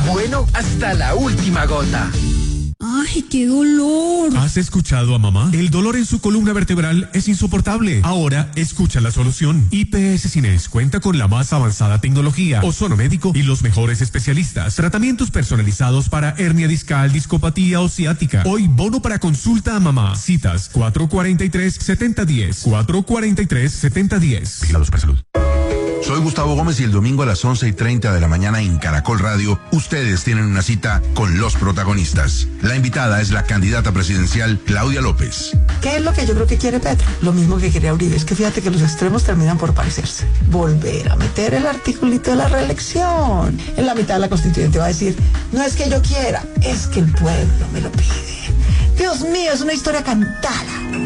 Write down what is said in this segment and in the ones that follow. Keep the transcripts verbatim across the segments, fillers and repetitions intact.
bueno hasta la última gota. ¡Ay, qué dolor! ¿Has escuchado a mamá? El dolor en su columna vertebral es insoportable. Ahora, escucha la solución. I P S Cines cuenta con la más avanzada tecnología, ozono médico y los mejores especialistas. Tratamientos personalizados para hernia discal, discopatía o ciática. Hoy, bono para consulta a mamá. Citas cuatro cuatro tres, siete cero uno cero. cuatro cuatro tres, siete cero uno cero. Vigilados por salud. Soy Gustavo Gómez y el domingo a las once y treinta de la mañana en Caracol Radio, ustedes tienen una cita con los protagonistas. La invitada es la candidata presidencial Claudia López. ¿Qué es lo que yo creo que quiere Petro? Lo mismo que quería Uribe. Es que fíjate que los extremos terminan por parecerse. Volver a meter el articulito de la reelección. En la mitad de la constituyente va a decir, no es que yo quiera, es que el pueblo me lo pide. Dios mío, es una historia cantada.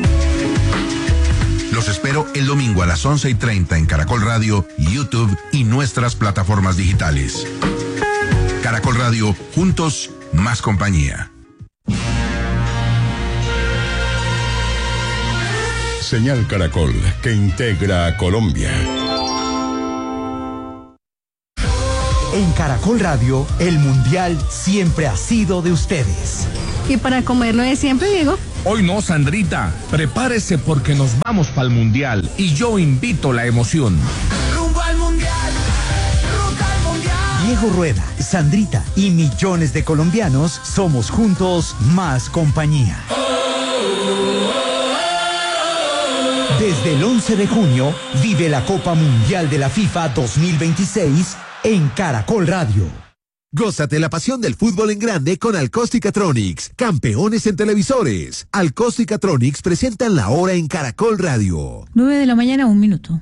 Los espero el domingo a las once y treinta en Caracol Radio, YouTube y nuestras plataformas digitales. Caracol Radio, juntos, más compañía. Señal Caracol, que integra a Colombia. En Caracol Radio, el Mundial siempre ha sido de ustedes. ¿Y para comerlo de siempre, Diego? Hoy no, Sandrita. Prepárese porque nos vamos para el Mundial y yo invito la emoción. Rumbo al Mundial, rumbo al Mundial. Diego Rueda, Sandrita y millones de colombianos somos juntos más compañía. Desde el once de junio, vive la Copa Mundial de la FIFA dos mil veintiséis en Caracol Radio. Gózate la pasión del fútbol en grande con Alcosticatronics, campeones en televisores. Alcosticatronics presentan la hora en Caracol Radio. nueve de la mañana, un minuto.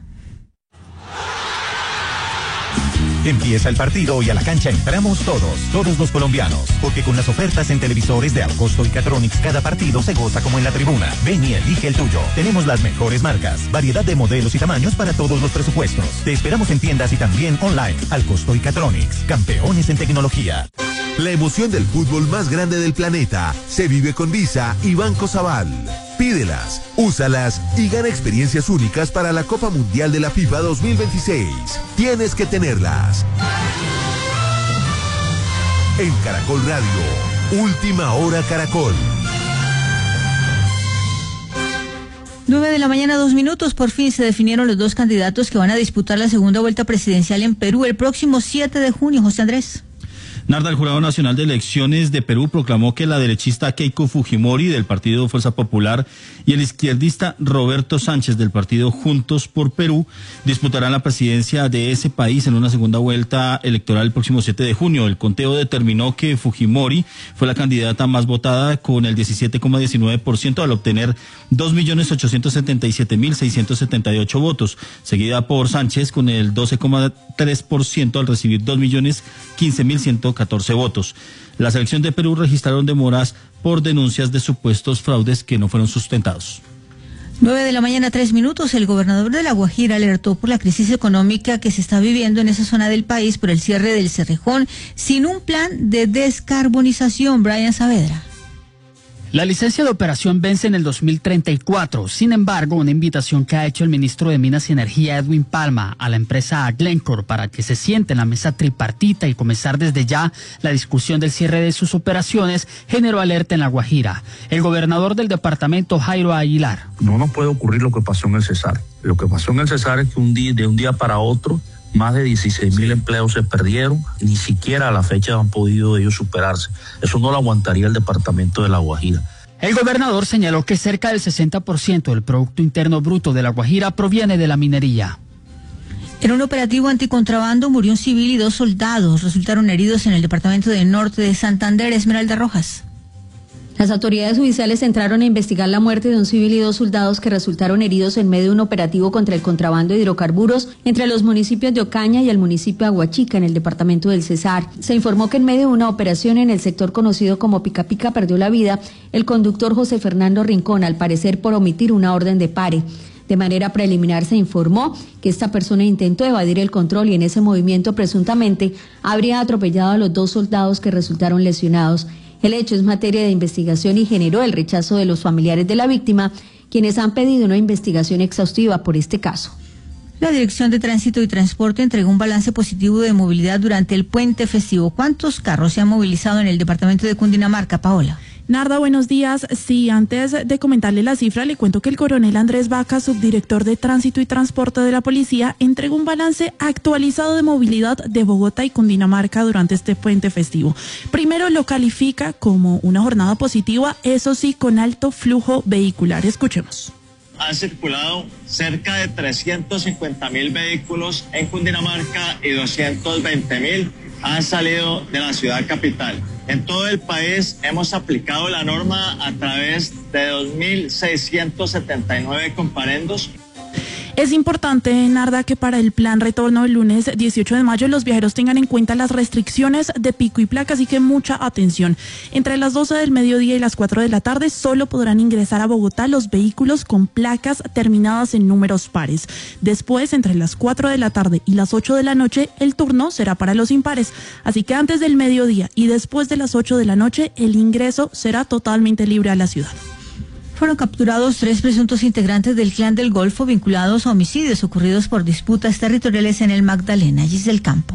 Empieza el partido y a la cancha entramos todos, todos los colombianos, porque con las ofertas en televisores de Alcosto y Catronics cada partido se goza como en la tribuna. Ven y elige el tuyo. Tenemos las mejores marcas, variedad de modelos y tamaños para todos los presupuestos. Te esperamos en tiendas y también online. Alcosto y Catronics, campeones en tecnología. La emoción del fútbol más grande del planeta se vive con Visa y Banco Sabal. Pídelas, úsalas y gana experiencias únicas para la Copa Mundial de la FIFA dos mil veintiséis. Tienes que tenerlas. En Caracol Radio, Última Hora Caracol. nueve de la mañana, dos minutos. Por fin se definieron los dos candidatos que van a disputar la segunda vuelta presidencial en Perú el próximo siete de junio. José Andrés. Narda, el Jurado Nacional de Elecciones de Perú proclamó que la derechista Keiko Fujimori del Partido Fuerza Popular y el izquierdista Roberto Sánchez del Partido Juntos por Perú disputarán la presidencia de ese país en una segunda vuelta electoral el próximo siete de junio. El conteo determinó que Fujimori fue la candidata más votada con el diecisiete coma diecinueve por ciento al obtener dos millones ochocientos setenta y siete mil seiscientos setenta y ocho votos, seguida por Sánchez con el doce coma tres por ciento al recibir dos millones quince mil ciento catorce votos. La selección de Perú registraron demoras por denuncias de supuestos fraudes que no fueron sustentados. nueve de la mañana, tres minutos. El gobernador de La Guajira alertó por la crisis económica que se está viviendo en esa zona del país por el cierre del Cerrejón sin un plan de descarbonización. Brian Saavedra. La licencia de operación vence en el dos mil treinta y cuatro. Sin embargo, una invitación que ha hecho el ministro de Minas y Energía, Edwin Palma, a la empresa Glencore para que se siente en la mesa tripartita y comenzar desde ya la discusión del cierre de sus operaciones, generó alerta en La Guajira. El gobernador del departamento, Jairo Aguilar. No nos puede ocurrir lo que pasó en el Cesar. Lo que pasó en el Cesar es que un día, de un día para otro, más de dieciséis mil empleos se perdieron, ni siquiera a la fecha han podido ellos superarse. Eso no lo aguantaría el departamento de La Guajira. El gobernador señaló que cerca del sesenta por ciento del Producto Interno Bruto de La Guajira proviene de la minería. En un operativo anticontrabando murió un civil y dos soldados resultaron heridos en el departamento del norte de Santander. Esmeralda Rojas. Las autoridades judiciales entraron a investigar la muerte de un civil y dos soldados que resultaron heridos en medio de un operativo contra el contrabando de hidrocarburos entre los municipios de Ocaña y el municipio de Aguachica, en el departamento del Cesar. Se informó que en medio de una operación en el sector conocido como Pica Pica perdió la vida el conductor José Fernando Rincón, al parecer por omitir una orden de pare. De manera preliminar se informó que esta persona intentó evadir el control y en ese movimiento presuntamente habría atropellado a los dos soldados que resultaron lesionados. El hecho es materia de investigación y generó el rechazo de los familiares de la víctima, quienes han pedido una investigación exhaustiva por este caso. La Dirección de Tránsito y Transporte entregó un balance positivo de movilidad durante el puente festivo. ¿Cuántos carros se han movilizado en el departamento de Cundinamarca, Paola? Narda, buenos días. Sí, antes de comentarle la cifra, le cuento que el coronel Andrés Vaca, subdirector de Tránsito y Transporte de la Policía, entregó un balance actualizado de movilidad de Bogotá y Cundinamarca durante este puente festivo. Primero lo califica como una jornada positiva, eso sí, con alto flujo vehicular. Escuchemos. Han circulado cerca de trescientos cincuenta mil vehículos en Cundinamarca y doscientos veinte mil han salido de la ciudad capital. En todo el país hemos aplicado la norma a través de dos mil seiscientos setenta y nueve comparendos. Es importante, Narda, que para el plan retorno el lunes dieciocho de mayo los viajeros tengan en cuenta las restricciones de pico y placa, así que mucha atención. Entre las doce del mediodía y las cuatro de la tarde solo podrán ingresar a Bogotá los vehículos con placas terminadas en números pares. Después, entre las cuatro de la tarde y las ocho de la noche, el turno será para los impares. Así que antes del mediodía y después de las ocho de la noche, el ingreso será totalmente libre a la ciudad. Fueron capturados tres presuntos integrantes del Clan del Golfo vinculados a homicidios ocurridos por disputas territoriales en el Magdalena. Giselle Campo.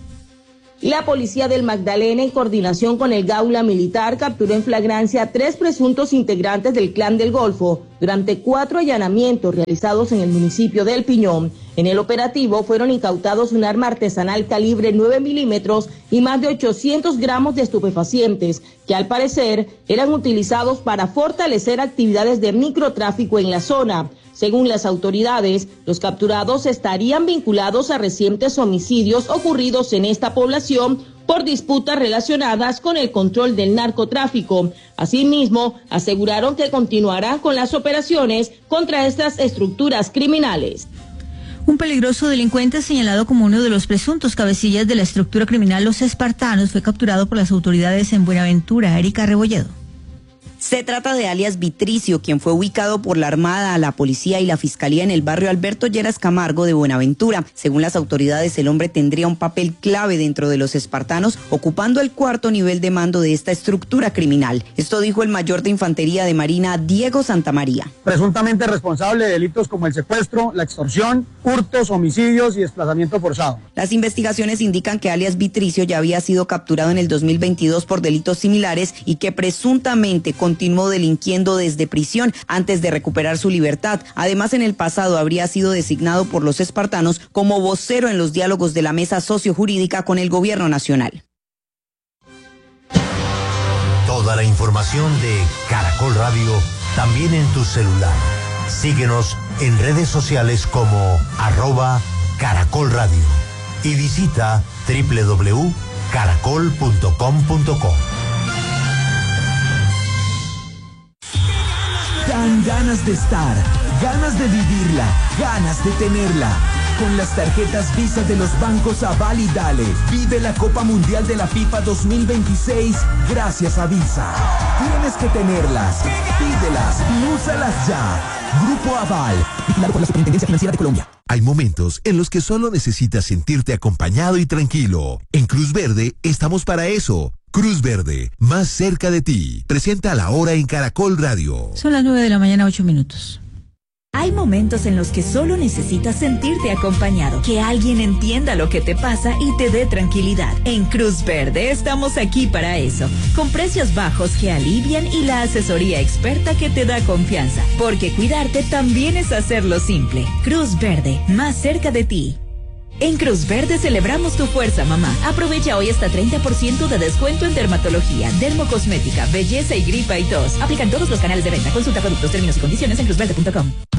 La policía del Magdalena, en coordinación con el Gaula Militar, capturó en flagrancia a tres presuntos integrantes del Clan del Golfo durante cuatro allanamientos realizados en el municipio del Piñón. En el operativo fueron incautados un arma artesanal calibre nueve milímetros y más de ochocientos gramos de estupefacientes, que al parecer eran utilizados para fortalecer actividades de microtráfico en la zona. Según las autoridades, los capturados estarían vinculados a recientes homicidios ocurridos en esta población por disputas relacionadas con el control del narcotráfico. Asimismo, aseguraron que continuarán con las operaciones contra estas estructuras criminales. Un peligroso delincuente señalado como uno de los presuntos cabecillas de la estructura criminal Los Espartanos fue capturado por las autoridades en Buenaventura. Erika Rebolledo. Se trata de alias Vitricio, quien fue ubicado por la Armada, la Policía y la Fiscalía en el barrio Alberto Lleras Camargo de Buenaventura. Según las autoridades, el hombre tendría un papel clave dentro de los espartanos, ocupando el cuarto nivel de mando de esta estructura criminal. Esto dijo el mayor de Infantería de Marina, Diego Santamaría. Presuntamente responsable de delitos como el secuestro, la extorsión, hurtos, homicidios y desplazamiento forzado. Las investigaciones indican que alias Vitricio ya había sido capturado en el dos mil veintidós por delitos similares y que presuntamente con continuó delinquiendo desde prisión antes de recuperar su libertad. Además, en el pasado habría sido designado por los espartanos como vocero en los diálogos de la mesa sociojurídica con el gobierno nacional. Toda la información de Caracol Radio también en tu celular. Síguenos en redes sociales como arroba Caracol Radio y visita doble u doble u doble u punto caracol punto com punto co. Dan ganas de estar, ganas de vivirla, ganas de tenerla. Con las tarjetas Visa de los bancos Aval y Dale, vive la Copa Mundial de la FIFA dos mil veintiséis gracias a Visa. Tienes que tenerlas, pídelas y úsalas ya. Grupo Aval, vigilado por la Superintendencia Financiera de Colombia. Hay momentos en los que solo necesitas sentirte acompañado y tranquilo. En Cruz Verde estamos para eso. Cruz Verde, más cerca de ti. Presenta la hora en Caracol Radio. Son las nueve de la mañana, ocho minutos. Hay momentos en los que solo necesitas sentirte acompañado, que alguien entienda lo que te pasa y te dé tranquilidad. En Cruz Verde estamos aquí para eso, con precios bajos que alivian y la asesoría experta que te da confianza, porque cuidarte también es hacerlo simple. Cruz Verde, más cerca de ti. En Cruz Verde celebramos tu fuerza, mamá. Aprovecha hoy hasta treinta por ciento de descuento en dermatología, dermocosmética, belleza y gripa y tos. Aplican todos los canales de venta. Consulta productos, términos y condiciones en cruz verde punto com.